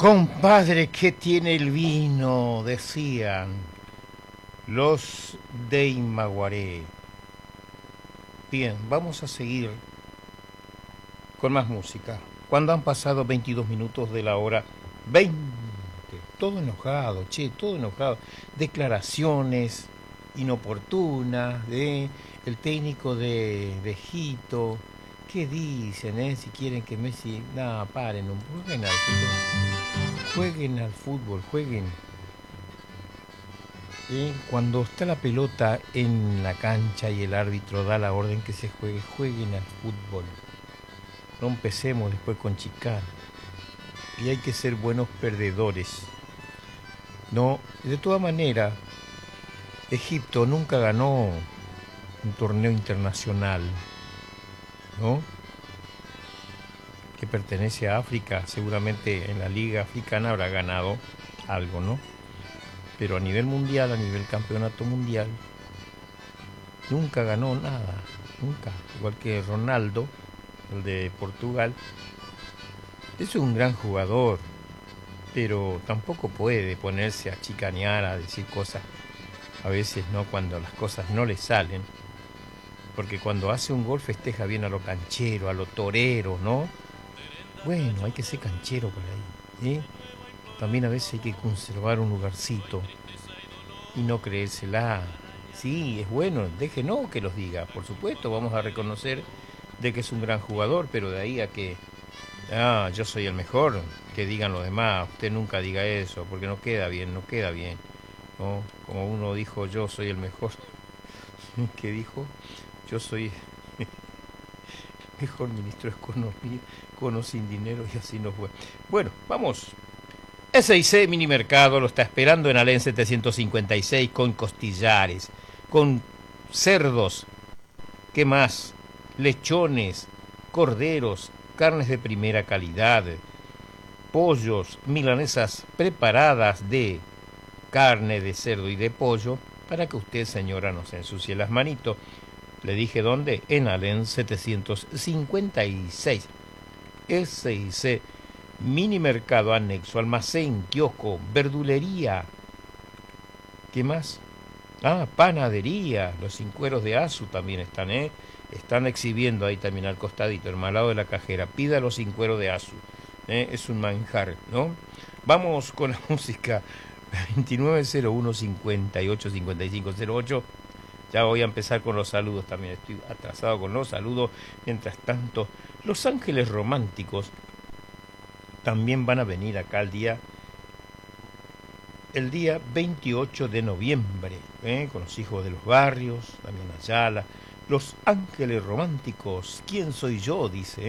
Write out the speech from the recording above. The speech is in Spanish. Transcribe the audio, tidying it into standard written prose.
Compadre, ¿qué tiene el vino? Decían los de Imaguaré. Bien, vamos a seguir con más música. Cuando han pasado 22 minutos de la hora 20. Todo enojado, che, todo enojado. Declaraciones inoportunas de el técnico de Egipto. ¿Qué dicen, Si quieren que Messi... Nada, paren, jueguen al fútbol. Jueguen al fútbol, jueguen. Cuando está la pelota en la cancha y el árbitro da la orden que se juegue, jueguen al fútbol. No empecemos después con chicar. Y hay que ser buenos perdedores. No, de todas maneras, Egipto nunca ganó un torneo internacional, ¿no? Que pertenece a África, seguramente en la Liga Africana habrá ganado algo, ¿no? Pero a nivel mundial, a nivel campeonato mundial, nunca ganó nada, nunca. Igual que Ronaldo, el de Portugal, es un gran jugador, pero tampoco puede ponerse a chicanear, a decir cosas, a veces no, cuando las cosas no le salen, porque cuando hace un gol festeja bien a lo canchero, a lo torero, ¿no? Bueno, hay que ser canchero por ahí, ¿eh? También a veces hay que conservar un lugarcito y no creérsela. Sí, es bueno, déjenos que los diga, por supuesto, vamos a reconocer de que es un gran jugador, pero de ahí a que, yo soy el mejor, que digan los demás, usted nunca diga eso, porque no queda bien, no queda bien, ¿no? Como uno dijo, yo soy el mejor, ¿qué dijo? Yo soy mejor ministro de Economía, con o sin dinero, y así no fue. Bueno, vamos. S&C Mini Mercado lo está esperando en Alén 756 con costillares, con cerdos, ¿qué más? Lechones, corderos, carnes de primera calidad, pollos, milanesas preparadas de carne de cerdo y de pollo, para que usted, señora, no se ensucie las manitos. Le dije dónde, en Alén 756. S&C Mini Mercado anexo, almacén, kiosco, verdulería. ¿Qué más? Panadería. Los 5 cueros de Azu también están, Están exhibiendo ahí también al costadito, al lado de la cajera. Pida los 5 cueros de Azu. Es un manjar, ¿no? Vamos con la música. 2901 58 55 08. Ya voy a empezar con los saludos también. Estoy atrasado con los saludos. Mientras tanto, Los Ángeles Románticos también van a venir acá el día 28 de noviembre, con los Hijos de los Barrios, Damián Ayala, Los Ángeles Románticos, ¿quién soy yo? Dice,